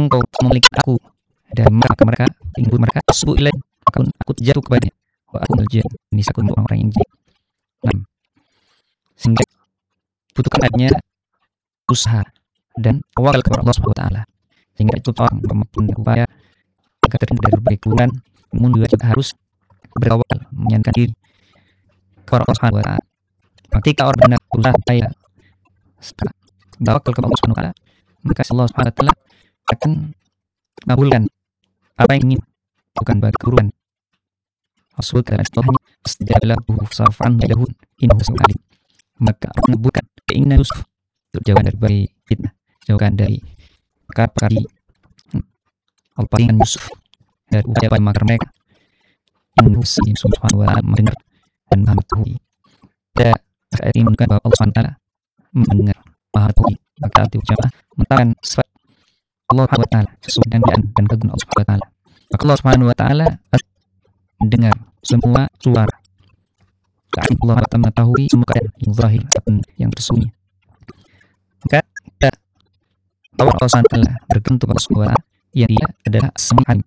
engkau memiliki aku dan maka mereka tinggal mereka subuh ilaih maka aku jatuh kepadanya wa aku meljia ini aku untuk orang yang jijik. Sehingga butuhkan adanya usaha dan tawakal kepada Allah Subhanahu wa taala. Sehingga itu orang mampu berupaya agar terhindar dari berbagai kekurangan, namun juga harus bertawakal menyandarkan diri kepada Allah Subhanahu wa taala. Ketika orang benar berusaha upaya tawakal kepada Allah Subhanahu wa taala, maka Allah Subhanahu wa taala akan mengabulkan apa yang ingin bukan bagi keburukan. Rasul kata setelahnya sejak lahu safan lahun innahu sami'un alim. Maka mengabulkan keinginan Yusuf untuk jauhkan dari fitnah, jauhkan dari perkara-perkara alpalingan Yusuf dari upaya makar mereka. Innahu subhanahu wa ta'ala mendengar dan maha mengetahui. Dan ayat ini menunjukkan bahwa Allah Subhanahu wa ta'ala mendengar, maha mengetahui. Maka arti ucapan mentahkan sifat Allah Subhanahu wa ta'ala sesuai dengan dan kegunaan Allah Subhanahu wa ta'ala. Maka Allah Subhanahu wa ta'ala mendengar semua suara. Allah mengetahui semua keadaan yang zahir ataupun yang tersembunyi. Maka kita bahwa Allah Subhanahu wa ta'ala bergantung pada Allah yang dia adalah As-Sami' Alim.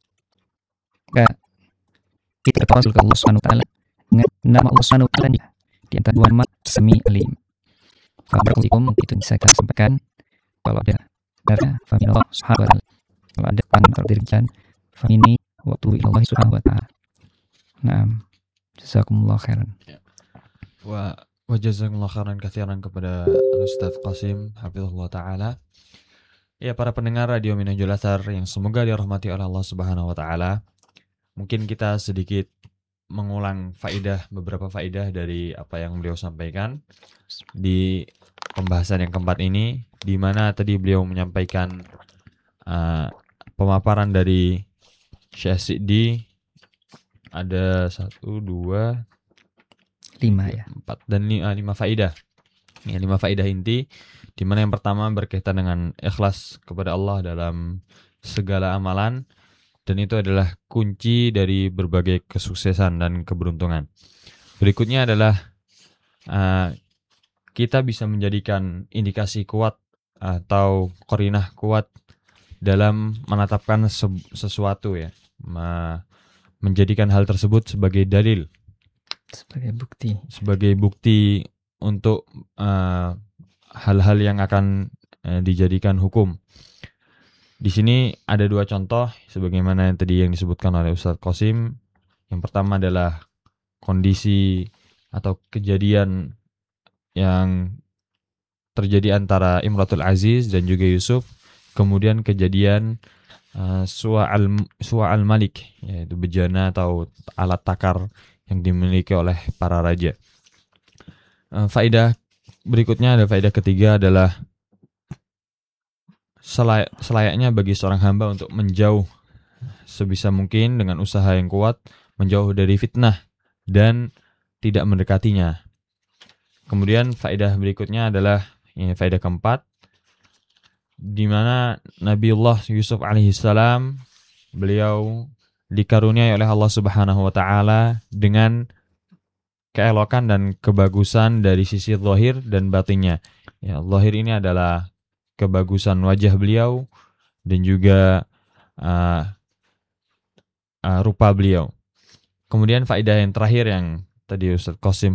Maka kita bertawassul ke Allah Subhanahu wa ta'ala dengan nama Allah Subhanahu wa ta'ala di antara dua nama As-Sami' Alim. Barakallahu itu bisa kita sampaikan. Kalau ada darah faminallah subhanahu wa ta'ala, kalau ada pangan dari jalan famini waktu ilallah subhanahu wa ta'ala. Naam, jazakumullah khairan. Wa jazakumullah khairan katsiran kepada Ustaz Qasim hafizahullah taala. Ya, para pendengar Radio Minhajul Athar yang semoga dirahmati oleh Allah Subhanahu wa taala. Mungkin kita sedikit mengulang beberapa faidah dari apa yang beliau sampaikan di pembahasan yang keempat ini, di mana tadi beliau menyampaikan pemaparan dari Syekh Siddi ada 1, 2, 5 ya. 4 dan 5 faidah. Ya, 5 faidah inti, di mana yang pertama berkaitan dengan ikhlas kepada Allah dalam segala amalan, dan itu adalah kunci dari berbagai kesuksesan dan keberuntungan. Berikutnya adalah kita bisa menjadikan indikasi kuat atau qarinah kuat dalam menetapkan sesuatu ya, menjadikan hal tersebut sebagai dalil, sebagai bukti untuk hal-hal yang akan dijadikan hukum. Di sini ada 2 contoh sebagaimana yang tadi yang disebutkan oleh Ustaz Qasim. Yang pertama adalah kondisi atau kejadian yang terjadi antara Imratul Aziz dan juga Yusuf, kemudian kejadian Suwa al-Malik, yaitu bejana atau alat takar yang dimiliki oleh para raja. Faedah berikutnya, ada faedah ketiga adalah selayaknya bagi seorang hamba untuk menjauh sebisa mungkin dengan usaha yang kuat, menjauh dari fitnah dan tidak mendekatinya. Kemudian faedah berikutnya adalah faedah keempat, di mana Nabiullah Yusuf alaihissalam beliau dikaruniai oleh Allah Subhanahu wa taala dengan keelokan dan kebagusan dari sisi zahir dan batinnya. Ya, zahir ini adalah kebagusan wajah beliau dan juga rupa beliau. Kemudian faedah yang terakhir yang tadi Ustaz Qasim